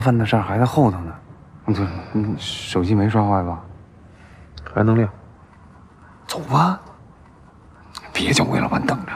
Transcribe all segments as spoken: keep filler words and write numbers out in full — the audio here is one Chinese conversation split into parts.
犯的事儿还在后头呢。对，你手机没摔坏吧？ 还能亮。 走吧，别叫魏老板等着。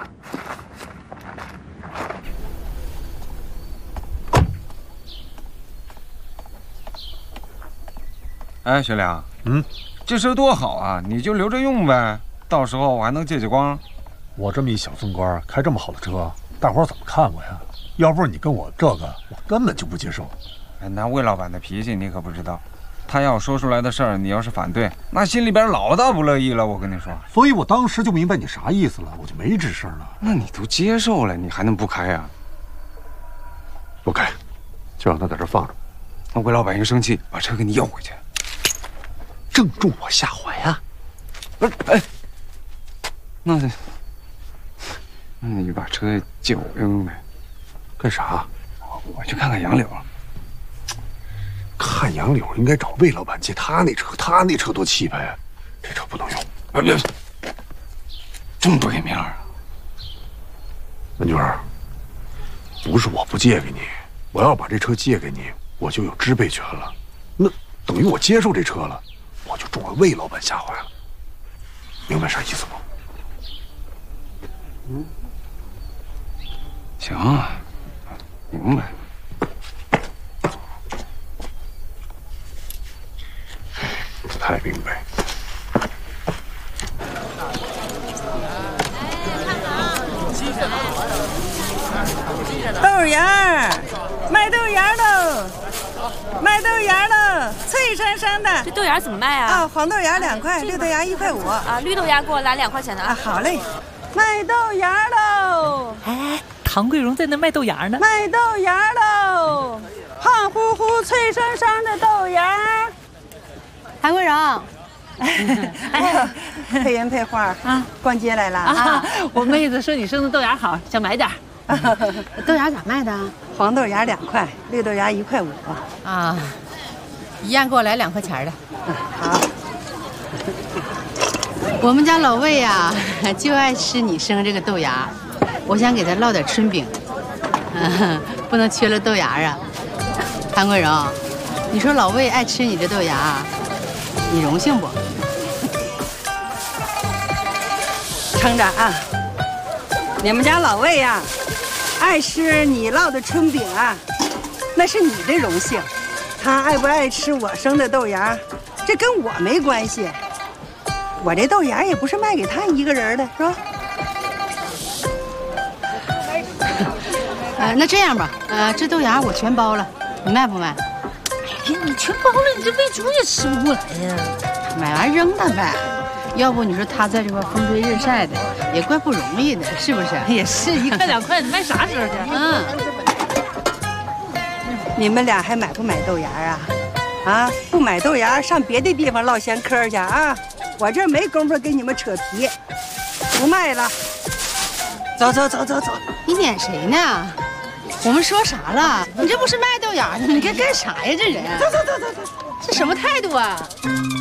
哎，学良， 嗯， 这车多好啊，你就留着用呗，到时候我还能借借光。 我这么一小村官，开这么好的车，大伙儿怎么看我呀？要不是你跟我这个，我根本就不接受。 哎，那魏老板的脾气你可不知道，他要说出来的事儿，你要是反对，那心里边老大不乐意了。我跟你说， 所以我当时就明白你啥意思了，我就没吱声了。 那你都接受了，你还能不开呀？ 不开，就让他在这放着。 那魏老板一生气，把车给你要回去。 正中我下怀啊！ 不是，哎，那那你就把车借我用呗。 干啥？ 我去看看杨柳。 看杨柳应该找魏老板借他那车，他那车多气派啊！这车不能用。 啊，别，这么不给面啊！ 文娟儿，不是我不借给你，我要把这车借给你，我就有支配权了，那等于我接受这车了。我就中了魏老板下怀了，明白啥意思不？ 嗯，行啊，明白。 不太明白。 豆芽，卖豆芽喽！卖豆芽喽，脆生生的。 这豆芽怎么卖啊？ 啊，黄豆芽两块，绿豆芽一块五。 啊，绿豆芽给我来两块钱的啊。 啊，好嘞。卖豆芽喽！ 哎，唐桂荣在那卖豆芽呢。 卖豆芽喽，胖乎乎、脆生生的豆芽。 唐桂荣， 哎，配人配花啊，逛街来了啊！我妹子说你生的豆芽好，想买点。 豆芽咋卖的？ 黄豆芽两块，绿豆芽一块五。 啊，一样给我来两块钱的。 嗯，好。 我们家老魏呀、啊，就爱吃你生这个豆芽，我想给他烙点春饼，嗯，不能缺了豆芽啊。唐桂荣，你说老魏爱吃你这豆芽，你荣幸不？ 厂长啊，你们家老魏呀、啊，爱吃你烙的春饼啊，那是你的荣幸。他爱不爱吃我生的豆芽，这跟我没关系。我这豆芽也不是卖给他一个人的，是吧？ 呃，那这样吧，呃，这豆芽我全包了，你卖不卖？ 哎呀，你全包了，你这喂猪也吃不过来呀。 买完扔了呗。要不你说他在这块风吹日晒的，也怪不容易的，是不是？ 也是一块两块，你卖啥时候去？ 嗯。 你们俩还买不买豆芽啊？啊，不买豆芽，上别的地方唠闲嗑去啊！我这没工夫跟你们扯皮，不卖了。走走走走走， 你撵谁呢？我们说啥了？你这不是卖豆芽的吗？你该干啥呀？这人， 走走走走走， 这什么态度啊？